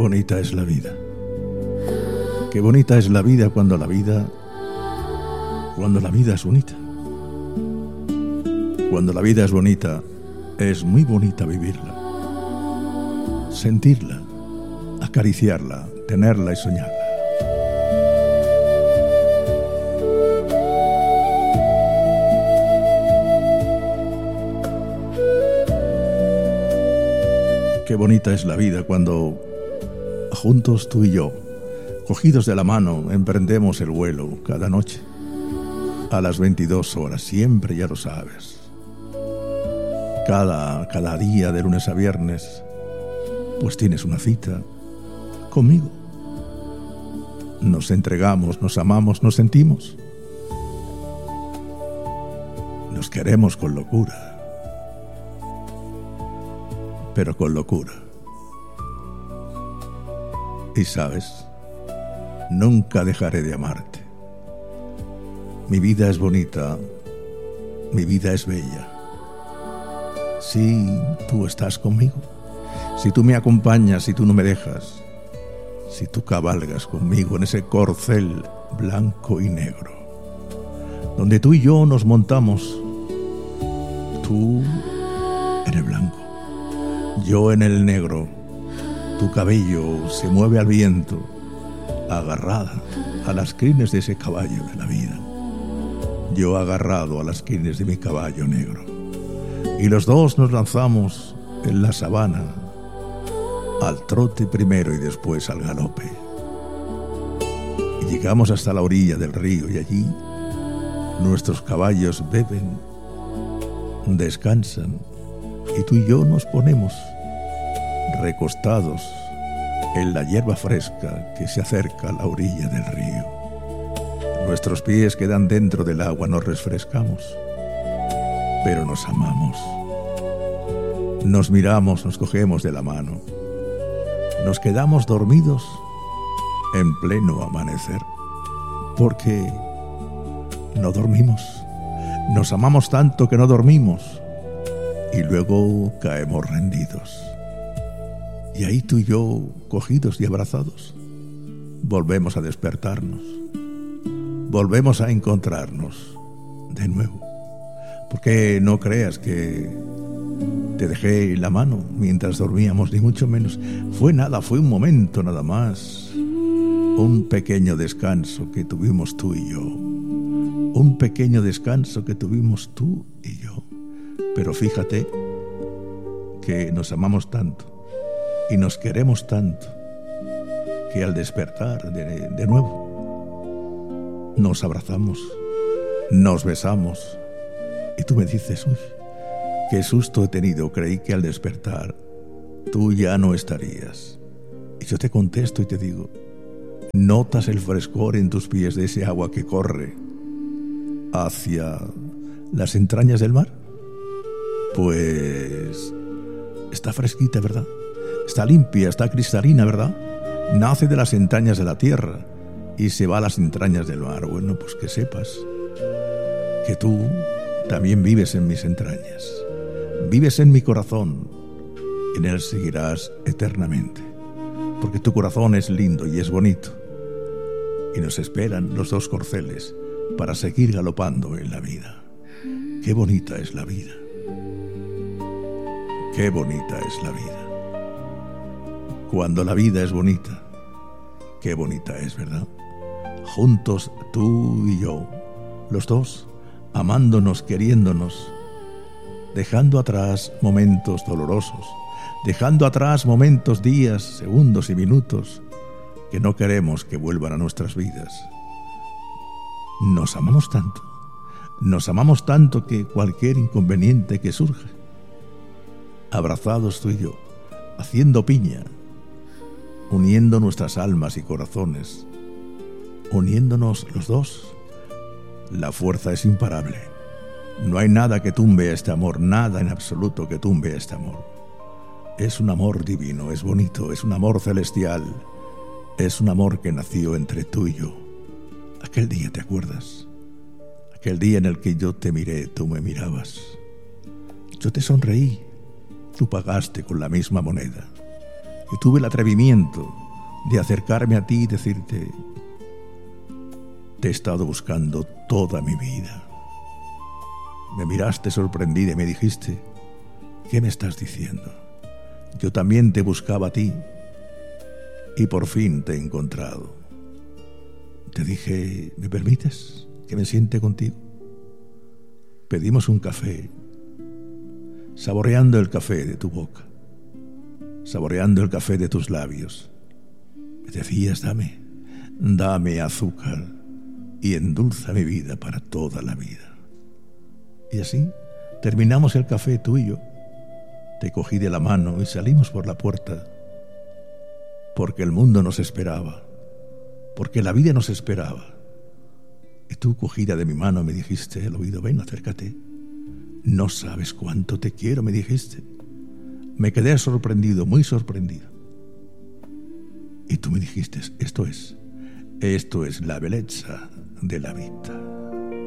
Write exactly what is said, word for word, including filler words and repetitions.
bonita es la vida. Qué bonita es la vida cuando la vida, cuando la vida es bonita. Cuando la vida es bonita, es muy bonita vivirla, sentirla, acariciarla, tenerla y soñarla. Qué bonita es la vida cuando juntos tú y yo, cogidos de la mano, emprendemos el vuelo cada noche a las veintidós horas, siempre, ya lo sabes. Cada, cada día de lunes a viernes, pues tienes una cita conmigo. Nos entregamos, nos amamos, nos sentimos. Nos queremos con locura. Pero con locura. Y sabes, nunca dejaré de amarte. Mi vida es bonita, mi vida es bella. Si tú estás conmigo, si tú me acompañas, si tú no me dejas, si tú cabalgas conmigo en ese corcel blanco y negro, donde tú y yo nos montamos, tú en el blanco, yo en el negro, tu cabello se mueve al viento, agarrada a las crines de ese caballo de la vida, yo agarrado a las crines de mi caballo negro, y los dos nos lanzamos en la sabana, al trote primero y después al galope, y llegamos hasta la orilla del río, y allí nuestros caballos beben, descansan, y tú y yo nos ponemos recostados en la hierba fresca que se acerca a la orilla del río. Nuestros pies quedan dentro del agua, nos refrescamos, pero nos amamos. Nos miramos, nos cogemos de la mano, nos quedamos dormidos en pleno amanecer, porque no dormimos. Nos amamos tanto que no dormimos. Y luego caemos rendidos. Y ahí tú y yo, cogidos y abrazados, volvemos a despertarnos. Volvemos a encontrarnos de nuevo. Porque no creas que te dejé la mano mientras dormíamos, ni mucho menos. Fue nada, fue un momento nada más. Un pequeño descanso que tuvimos tú y yo. Un pequeño descanso que tuvimos tú y yo. Pero fíjate que nos amamos tanto y nos queremos tanto que al despertar de, de nuevo nos abrazamos, nos besamos y tú me dices, uy, qué susto he tenido, creí que al despertar tú ya no estarías. Y yo te contesto y te digo, ¿notas el frescor en tus pies de ese agua que corre hacia las entrañas del mar? Pues está fresquita, ¿verdad? Está limpia, está cristalina, ¿verdad? Nace de las entrañas de la tierra y se va a las entrañas del mar. Bueno, pues que sepas que tú también vives en mis entrañas, vives en mi corazón, y en él seguirás eternamente, porque tu corazón es lindo y es bonito, y nos esperan los dos corceles para seguir galopando en la vida. Qué bonita es la vida. Qué bonita es la vida. Cuando la vida es bonita, qué bonita es, ¿verdad? Juntos tú y yo, los dos, amándonos, queriéndonos, dejando atrás momentos dolorosos, dejando atrás momentos, días, segundos y minutos que no queremos que vuelvan a nuestras vidas. Nos amamos tanto, nos amamos tanto que cualquier inconveniente que surja, abrazados tú y yo, haciendo piña, uniendo nuestras almas y corazones, uniéndonos los dos, la fuerza es imparable. No hay nada que tumbe este amor, nada en absoluto que tumbe este amor. Es un amor divino, es bonito, es un amor celestial, es un amor que nació entre tú y yo. Aquel día, ¿te acuerdas? Aquel día en el que yo te miré, tú me mirabas. Yo te sonreí. Tú pagaste con la misma moneda y tuve el atrevimiento de acercarme a ti y decirte: te he estado buscando toda mi vida. Me miraste sorprendida y me dijiste: ¿qué me estás diciendo? Yo también te buscaba a ti y por fin te he encontrado. Te dije: ¿me permites que me siente contigo? Pedimos un café, saboreando el café de tu boca, saboreando el café de tus labios. Me decías: dame, dame azúcar y endulza mi vida para toda la vida. Y así terminamos el café tú y yo. Te cogí de la mano y salimos por la puerta, porque el mundo nos esperaba, porque la vida nos esperaba. Y tú, cogida de mi mano, me dijiste al oído: ven, acércate. No sabes cuánto te quiero, me dijiste. Me quedé sorprendido, muy sorprendido. Y tú me dijiste: esto es, esto es la belleza de la vida.